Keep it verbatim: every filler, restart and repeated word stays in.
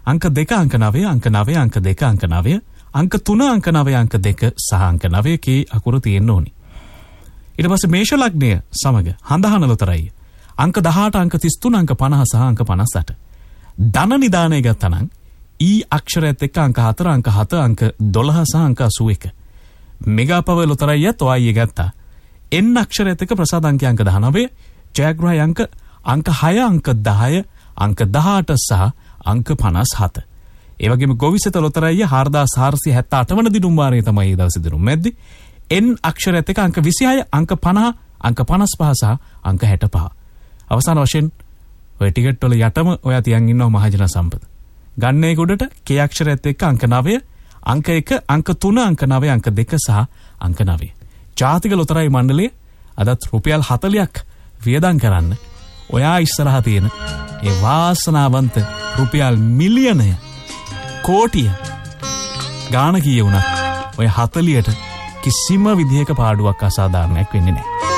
අංක දෙක අංක නවය අංක නවය අංක දෙක අංක නවය අංක තුන අංක නවය අංක දෙක සහ අංක නවය කී අකුරු තියෙන්න ඕනි. ඊට පස්සේ මේෂ ලග්නය සමග හඳහන ලොතරැයි අංක දහඅට අංක තිස් තුන අංක පනහ සහ අංක පනස් අට. ධන නිදානය ගත්තනම් ඊ අක්ෂරයත් එක්ක අංක හතර අංක හත අංක දොළහ සහ අංක අසූ එක. මෙගාපව ලොතරැයියත් ඔයයි ගත්තා. එන් අක්ෂරයත් එක්ක ප්‍රසාද අංක අංක දහනවය ජයග්‍රහය අංක අංක හය අංක දහය අංක දහඅට සහ අංක පනස් හත. ඒ වගේම ගොවිසත ලොතරැයිය හාරදාස් හාරසිය හැත්තෑ අට වන දිනුම් වාරයේ තමයි ඒ දවසේ දිනුම් මැද්දේ. එන් අක්ෂරයත් එක්ක අංක විසිහය අංක පනහ අංක පනස් පහ සහ අංක හැට පහ. අවසාන වශයෙන් ඔය ටිකට් වල යටම ඔයා තියන් ඉන්නවා මහජන සම්පත. ගන්නේ උඩට කේ අක්ෂරයත් එක්ක අංක නවය අංක එක අංක තුන අංක නවය අංක දෙක සහ අංක නවය. ජාතික ලොතරැයි මණ්ඩලය අදත් රුපියල් හතළියක් වියදම් කරන්න ඔයා ඉස්සරහා තියෙන ඒ වාසනාවන්ත රුපියල් මිලියනය කෝටිය ගාන කීය වුණත් ඔය හතළියට කිසිම විදිහක පාඩුවක් අසාධාරණයක් වෙන්නේ නැහැ.